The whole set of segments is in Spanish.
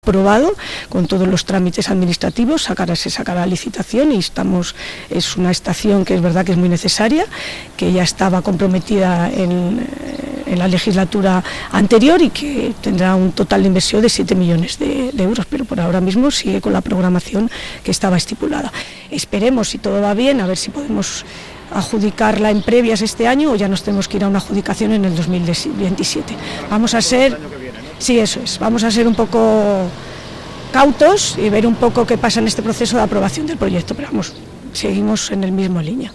aprobado con todos los trámites administrativos, se sacará licitación y es una estación que es verdad que es muy necesaria, que ya estaba comprometida en la legislatura anterior y que tendrá un total de inversión de 7 millones de euros, pero por ahora mismo sigue con la programación que estaba estipulada. Esperemos, si todo va bien, a ver si podemos adjudicarla en previas este año o ya nos tenemos que ir a una adjudicación en el 2027. Vamos a ser... Sí, eso es. Vamos a ser un poco cautos y ver un poco qué pasa en este proceso de aprobación del proyecto, pero vamos, seguimos en el mismo línea.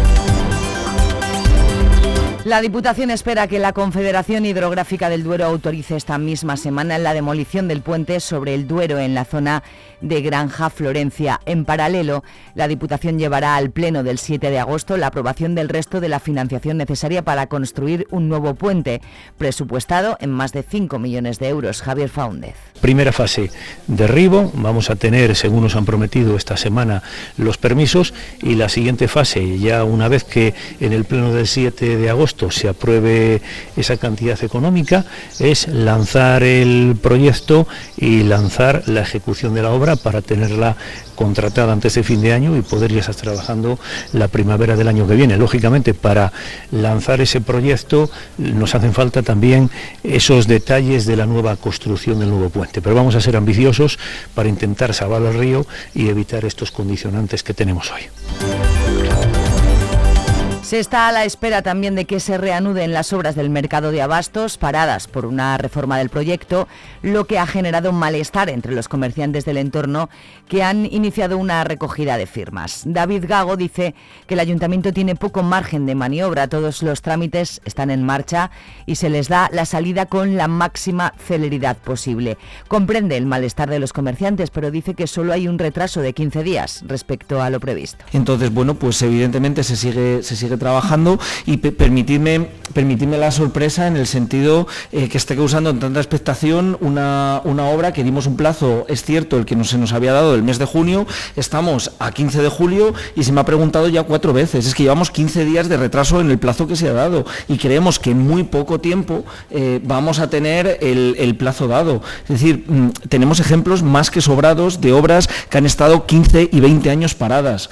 La Diputación espera que la Confederación Hidrográfica del Duero autorice esta misma semana la demolición del puente sobre el Duero en la zona de Granja Florencia. En paralelo, la Diputación llevará al Pleno del 7 de agosto la aprobación del resto de la financiación necesaria para construir un nuevo puente, presupuestado en más de 5 millones de euros. Javier Faúndez. Primera fase, derribo, vamos a tener, según nos han prometido esta semana, los permisos, y la siguiente fase, ya una vez que en el Pleno del 7 de agosto se apruebe esa cantidad económica, es lanzar el proyecto y lanzar la ejecución de la obra para tenerla contratada antes de fin de año y poder ya estar trabajando la primavera del año que viene. Lógicamente, para lanzar ese proyecto nos hacen falta también esos detalles de la nueva construcción del nuevo puente, pero vamos a ser ambiciosos para intentar salvar el río y evitar estos condicionantes que tenemos hoy. Se está a la espera también de que se reanuden las obras del mercado de abastos, paradas por una reforma del proyecto, lo que ha generado un malestar entre los comerciantes del entorno que han iniciado una recogida de firmas. David Gago dice que el ayuntamiento tiene poco margen de maniobra, todos los trámites están en marcha y se les da la salida con la máxima celeridad posible. Comprende el malestar de los comerciantes, pero dice que solo hay un retraso de 15 días respecto a lo previsto. Entonces, bueno, pues evidentemente se sigue trabajando y permitidme la sorpresa en el sentido que esté causando tanta expectación una obra que dimos un plazo, es cierto, el que se nos había dado el mes de junio, estamos a 15 de julio y se me ha preguntado ya 4 veces, es que llevamos 15 días de retraso en el plazo que se ha dado y creemos que en muy poco tiempo vamos a tener el plazo dado. Es decir, tenemos ejemplos más que sobrados de obras que han estado 15 y 20 años paradas.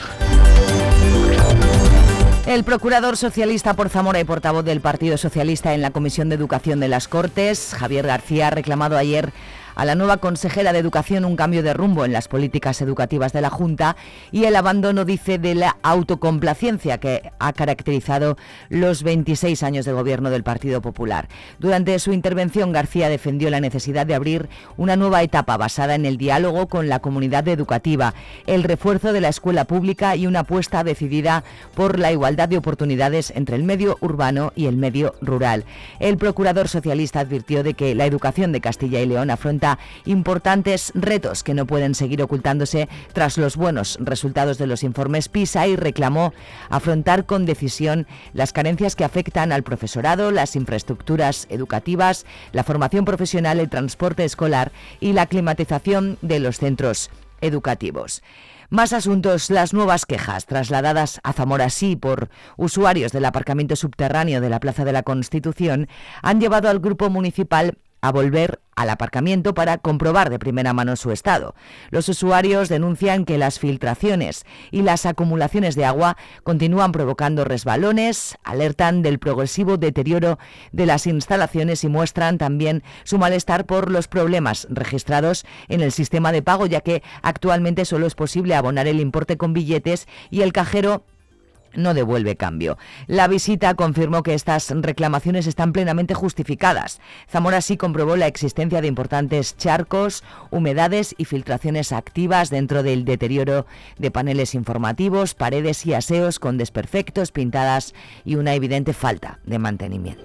El procurador socialista por Zamora y portavoz del Partido Socialista en la Comisión de Educación de las Cortes, Javier García, ha reclamado ayer a la nueva consejera de Educación un cambio de rumbo en las políticas educativas de la Junta y el abandono, dice, de la autocomplacencia que ha caracterizado los 26 años de gobierno del Partido Popular. Durante su intervención, García defendió la necesidad de abrir una nueva etapa basada en el diálogo con la comunidad educativa, el refuerzo de la escuela pública y una apuesta decidida por la igualdad de oportunidades entre el medio urbano y el medio rural. El procurador socialista advirtió de que la educación de Castilla y León afronta importantes retos que no pueden seguir ocultándose tras los buenos resultados de los informes PISA y reclamó afrontar con decisión las carencias que afectan al profesorado, las infraestructuras educativas, la formación profesional, el transporte escolar y la climatización de los centros educativos. Más asuntos. Las nuevas quejas trasladadas a Zamora Sí por usuarios del aparcamiento subterráneo de la Plaza de la Constitución han llevado al grupo municipal a volver al aparcamiento para comprobar de primera mano su estado. Los usuarios denuncian que las filtraciones y las acumulaciones de agua continúan provocando resbalones, alertan del progresivo deterioro de las instalaciones y muestran también su malestar por los problemas registrados en el sistema de pago, ya que actualmente solo es posible abonar el importe con billetes y el cajero no devuelve cambio. La visita confirmó que estas reclamaciones están plenamente justificadas. Zamora Sí comprobó la existencia de importantes charcos, humedades y filtraciones activas dentro del deterioro de paneles informativos, paredes y aseos con desperfectos, pintadas y una evidente falta de mantenimiento.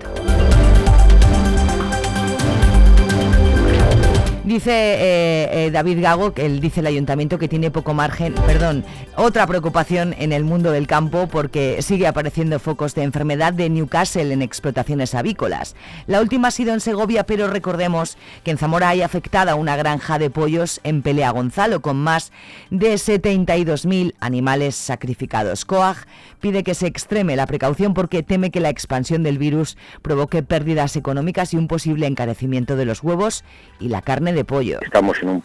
Dice David Gago, que él dice el ayuntamiento que tiene poco margen, otra preocupación en el mundo del campo porque sigue apareciendo focos de enfermedad de Newcastle en explotaciones avícolas. La última ha sido en Segovia, pero recordemos que en Zamora hay afectada una granja de pollos en Pelea Gonzalo con más de 72.000 animales sacrificados. COAG pide que se extreme la precaución porque teme que la expansión del virus provoque pérdidas económicas y un posible encarecimiento de los huevos y la carne de pollo. Estamos en un